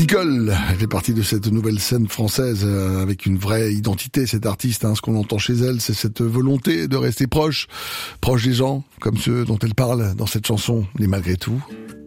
Nicole, elle fait partie de cette nouvelle scène française avec une vraie identité, cette artiste. Ce qu'on entend chez elle, c'est cette volonté de rester proche des gens, comme ceux dont elle parle dans cette chanson, les malgré tout.